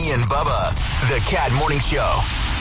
D and Bubba, the Cat Morning Show.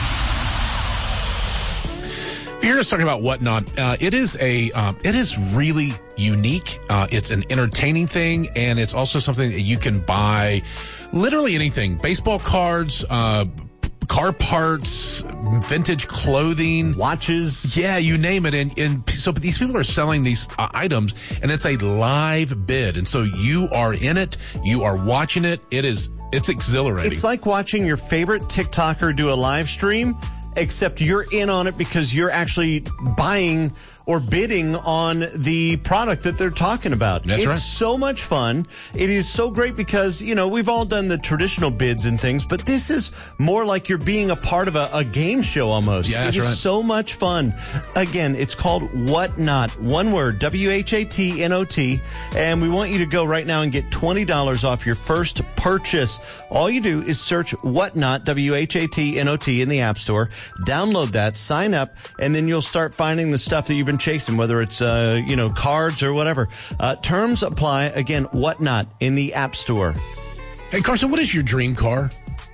If you're just talking about Whatnot, it is really unique. It's an entertaining thing, and it's also something that you can buy literally anything. Baseball cards, car parts, vintage clothing, watches. Yeah, you name it. And so these people are selling these items, and it's a live bid. And so you are in it. You are watching it. It's exhilarating. It's like watching your favorite TikToker do a live stream, except you're in on it because you're actually buying or bidding on the product that they're talking about. That's right. It's so much fun. It is so great because, we've all done the traditional bids and things, but this is more like you're being a part of a game show almost. Yeah, that's It is right. so much fun. Again, it's called Whatnot. One word, WHATNOT. And we want you to go right now and get $20 off your first purchase. All you do is search Whatnot, WHATNOT, in the App Store. Download that, sign up, and then you'll start finding the stuff that you've been chasing, whether it's, cards or whatever. Terms apply. Again, Whatnot in the App Store. Hey, Carson, what is your dream car?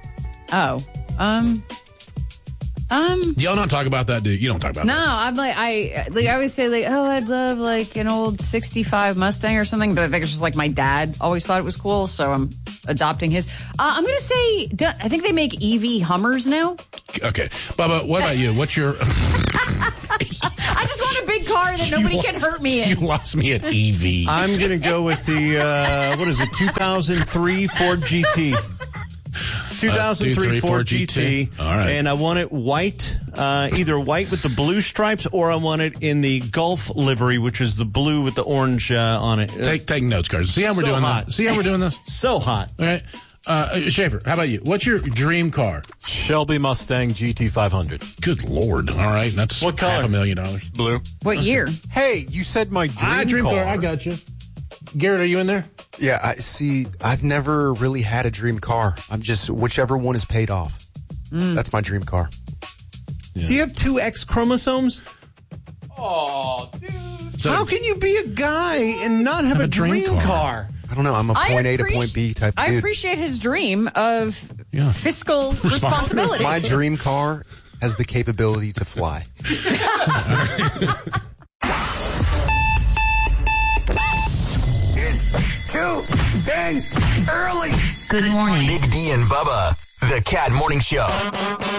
Y'all not talk about that, do you? You don't talk about No, that. I'm I always say I'd love an old 65 Mustang or something, but I think it's just my dad always thought it was cool, so I'm adopting his. I'm going to say, I think they make EV Hummers now. Okay. Bubba, what about you? What's your... I just want a big car that nobody can hurt me in. You lost me at EV. I'm going to go with the, 2003 Ford GT. 2003 Ford GT. All right. And I want it white, either white with the blue stripes, or I want it in the Gulf livery, which is the blue with the orange on it. Take notes, Carson. See how we're So doing hot. this? See how we're doing this? So hot. All right. Schaefer, how about you? What's your dream car? Shelby Mustang GT500. Good Lord. All right. That's What color? $500,000. Blue. What year? Hey, you said my dream car. I got you. Garrett, are you in there? Yeah, I've never really had a dream car. I'm just, whichever one is paid off. That's my dream car. Yeah. Do you have two X chromosomes? Oh, dude. So, How can you be a guy and not have a dream car? I don't know. I'm a point A to point B type I dude. appreciate his dream of fiscal responsibility. My dream car has the capability to fly. It's too dang early. Good morning. Big D and Bubba, the Cat Morning Show.